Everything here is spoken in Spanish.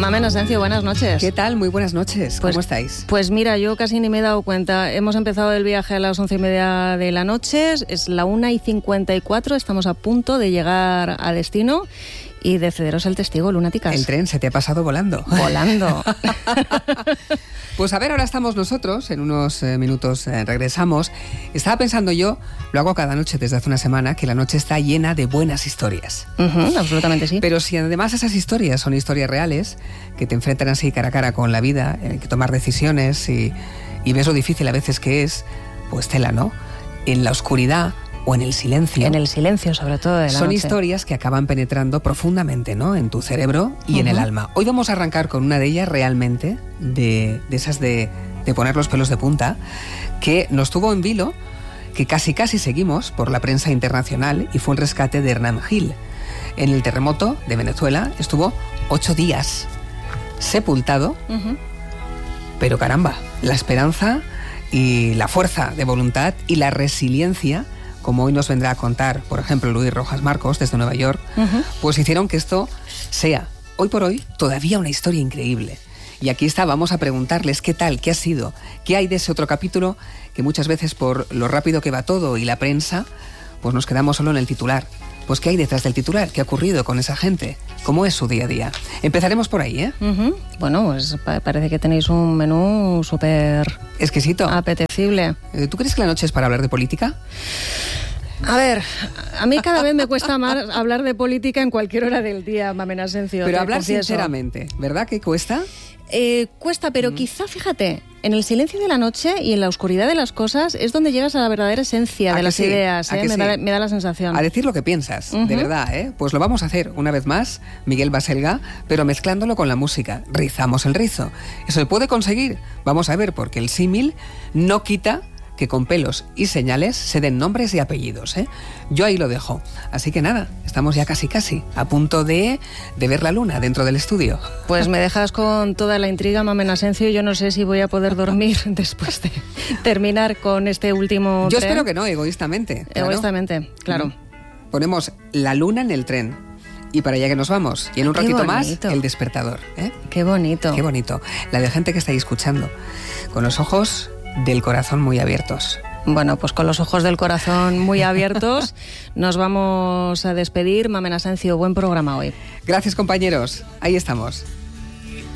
Mamen Asencio, buenas noches. ¿Qué tal? Muy buenas noches. ¿Cómo estáis? Pues mira, yo casi ni me he dado cuenta. Hemos empezado el viaje a las 11:30 de la noche, es la 1:54, estamos a punto de llegar a destino y de cederos el testigo, lunáticas. El tren se te ha pasado volando. Volando. Pues a ver, ahora estamos nosotros, en unos minutos regresamos. Estaba pensando yo, lo hago cada noche desde hace una semana, que la noche está llena de buenas historias. Absolutamente sí. Pero si además esas historias son historias reales, que te enfrentan así cara a cara con la vida, hay que tomar decisiones y ves lo difícil a veces que es, pues tela, ¿no? En la oscuridad o en el silencio. En el silencio, sobre todo de la Son noche. historias que acaban penetrando profundamente, ¿no? En tu cerebro y en el alma. Hoy vamos a arrancar con una de ellas realmente, de esas de poner los pelos de punta, que nos tuvo en vilo, que casi seguimos por la prensa internacional, y fue el rescate de Hernán Gil. En el terremoto de Venezuela estuvo 8 días sepultado, pero caramba, la esperanza y la fuerza de voluntad y la resiliencia, como hoy nos vendrá a contar, por ejemplo, Luis Rojas Marcos, desde Nueva York, pues hicieron que esto sea, hoy por hoy, todavía una historia increíble. Y aquí está, vamos a preguntarles qué tal, qué ha sido, qué hay de ese otro capítulo, que muchas veces por lo rápido que va todo y la prensa, pues nos quedamos solo en el titular. Pues qué hay detrás del titular, qué ha ocurrido con esa gente, cómo es su día a día. Empezaremos por ahí, ¿eh? Bueno, pues parece que tenéis un menú súper exquisito, apetecible. ¿Tú crees que la noche es para hablar de política? A ver, a mí cada vez me cuesta más hablar de política en cualquier hora del día, Mamen Asencio. Pero hablar sinceramente, ¿verdad que cuesta? Cuesta, pero quizá, fíjate, en el silencio de la noche y en la oscuridad de las cosas es donde llegas a la verdadera esencia de las ideas. Me da la sensación. A decir lo que piensas, de verdad, ¿eh? Pues lo vamos a hacer una vez más, Miguel Baselga, pero mezclándolo con la música. Rizamos el rizo. ¿Eso se puede conseguir? Vamos a ver, porque el símil no quita que con pelos y señales se den nombres y apellidos, ¿eh? Yo ahí lo dejo. Así que nada, estamos ya casi a punto de ver la luna dentro del estudio. Pues me dejas con toda la intriga, Mamen Asencio. Yo no sé si voy a poder dormir después de terminar con este último Yo tren. espero que no, egoístamente. Egoístamente, claro. Ponemos la luna en el tren. Y para allá que nos vamos. Y en un ratito más, el despertador, ¿eh? Qué bonito. Qué bonito. La de gente que estáis escuchando, con los ojos del corazón muy abiertos. Bueno, pues con los ojos del corazón muy abiertos nos vamos a despedir. Mamen Asencio, buen programa hoy. Gracias, compañeros. Ahí estamos.